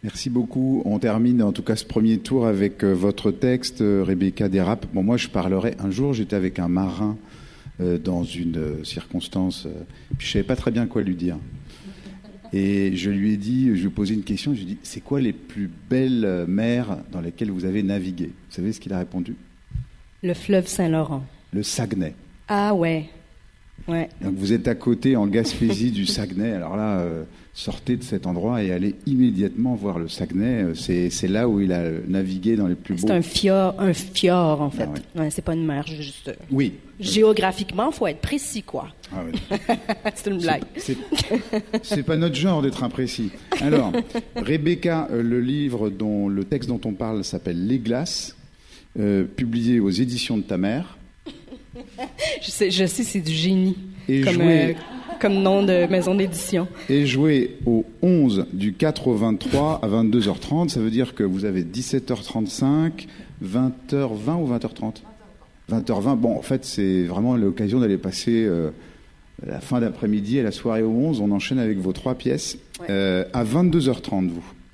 Merci beaucoup. On termine en tout cas ce premier tour avec votre texte, Rebecca Dérape. Bon, moi je parlerai, un jour j'étais avec un marin dans une circonstance, puis je savais pas très bien quoi lui dire. Et je lui ai dit, je lui ai posé une question, je lui ai dit, c'est quoi les plus belles mers dans lesquelles vous avez navigué? Vous savez ce qu'il a répondu? Le fleuve Saint-Laurent. Le Saguenay. Ah ouais. Ouais. Donc vous êtes à côté en Gaspésie du Saguenay. Alors là, sortez de cet endroit et allez immédiatement voir le Saguenay. C'est là où il a navigué dans les plus beaux. C'est un fjord en fait. Ah ouais. Ouais, c'est pas une mer, juste. Oui. Géographiquement, faut être précis, quoi. Ah oui. C'est une blague. C'est pas notre genre d'être imprécis. Alors, Rebecca, le texte dont on parle s'appelle Les Glaces, publié aux éditions de ta mère. Je sais, c'est du génie Et comme nom de maison d'édition. Et joué au 11 du 4 au 23 à 22h30, ça veut dire que vous avez 17h35, 20h20 ou 20h30 20h20. Bon, en fait, c'est vraiment l'occasion d'aller passer la fin d'après-midi et la soirée au 11. On enchaîne avec vos 3 pièces. Ouais. À 22h30,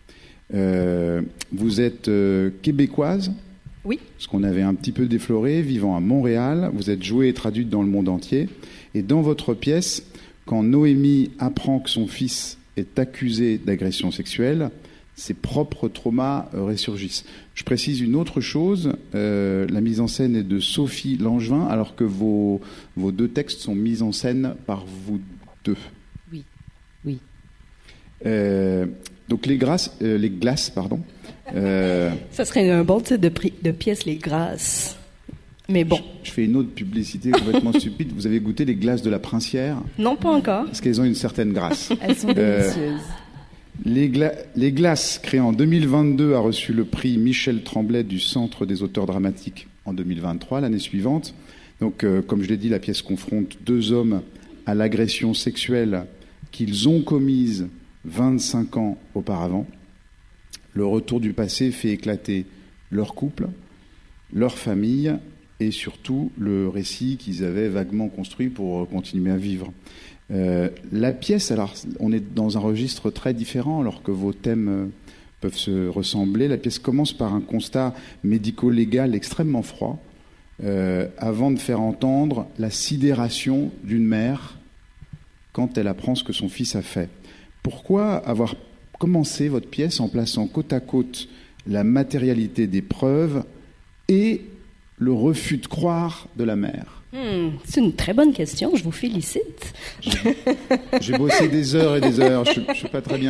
vous êtes québécoise. Oui. Parce qu'on avait un petit peu défloré, vivant à Montréal. Vous êtes jouée et traduite dans le monde entier. Et dans votre pièce, quand Noémie apprend que son fils est accusé d'agression sexuelle, ses propres traumas ressurgissent. Je précise une autre chose. La mise en scène est de Sophie Langevin, alors que vos 2 textes sont mis en scène par vous 2. Oui. Oui. Donc les glaces, ça serait un bon titre de pièce, Les Glaces. Mais bon. Je fais une autre publicité complètement stupide. Vous avez goûté les glaces de la Princière? Non, pas encore. Parce qu'elles ont une certaine grâce. Elles sont délicieuses. Les Glaces, créé en 2022, a reçu le prix Michel Tremblay du Centre des auteurs dramatiques en 2023, l'année suivante. Donc, comme je l'ai dit, la pièce confronte 2 hommes à l'agression sexuelle qu'ils ont commise 25 ans auparavant. Le retour du passé fait éclater leur couple, leur famille et surtout le récit qu'ils avaient vaguement construit pour continuer à vivre. La pièce, alors on est dans un registre très différent alors que vos thèmes peuvent se ressembler. La pièce commence par un constat médico-légal extrêmement froid avant de faire entendre la sidération d'une mère quand elle apprend ce que son fils a fait. Pourquoi avoir commencé votre pièce en plaçant côte à côte la matérialité des preuves et le refus de croire de la mère? C'est une très bonne question, je vous félicite. J'ai bossé des heures et des heures, je ne suis pas très bien